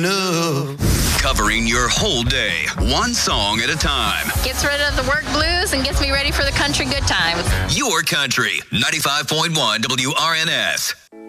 enough. Covering your whole day, one song at a time. Gets rid of the work blues and gets me ready for the country good times. Your country, 95.1 WRNS.